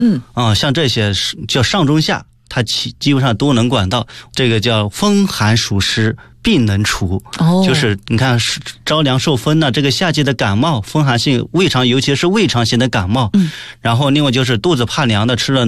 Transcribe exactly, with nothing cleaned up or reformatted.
嗯啊、像这些是叫上中下，它基基本上都能管到。这个叫风寒暑湿病能除， 哦， 就是你看着凉受风呢、啊，这个夏季的感冒，风寒性胃肠，尤其是胃肠型的感冒。 嗯， 然后另外就是肚子怕凉的，吃了